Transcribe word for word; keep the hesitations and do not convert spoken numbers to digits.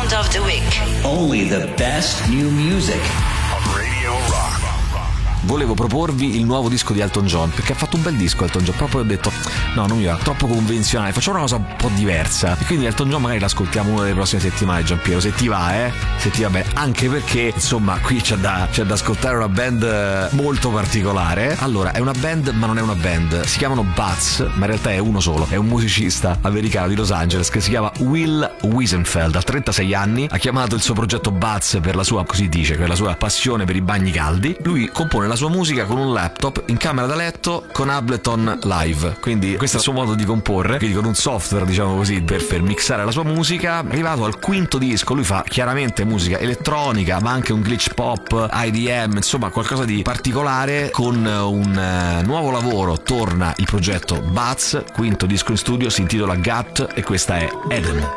Sound of the Week. Only the best new music. Radio Rock. Volevo proporvi il nuovo disco di Elton John, perché ha fatto un bel disco Elton John, proprio ho detto no, non mi va, troppo convenzionale, facciamo una cosa un po' diversa. E quindi Elton John magari l'ascoltiamo una delle prossime settimane, Giampiero, se ti va, eh se ti va bene, anche perché insomma qui c'è da, c'è da ascoltare una band molto particolare. Allora, è una band ma non è una band, si chiamano Buzz, ma in realtà è uno solo, è un musicista americano di Los Angeles che si chiama Will Wiesenfeld. Ha trentasei anni, ha chiamato il suo progetto Buzz per la sua, così dice, per la sua passione per i bagni caldi. Lui compone la sua musica con un laptop in camera da letto con Ableton Live, quindi questo è il suo modo di comporre, quindi con un software, diciamo così, per, per mixare la sua musica. Arrivato al quinto disco, lui fa chiaramente musica elettronica ma anche un glitch pop, I D M, insomma qualcosa di particolare. Con un uh, nuovo lavoro torna il progetto Buzz, quinto disco in studio, si intitola Gut e questa è Eden.